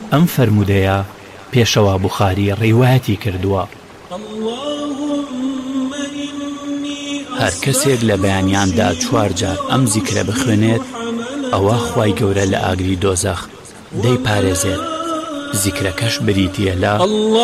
ئەم فەرمودەیە پێشەوە بوخاری ڕیوایەتی کردووە. هەر کەسێک لە بەیانیاندا 4 جار ئەم زیکرە بخوێنێت ئەوە خوای گەورە لە ئاگری دۆزەخ دەیپارێزێت. زیکرەکەش بریتیە لە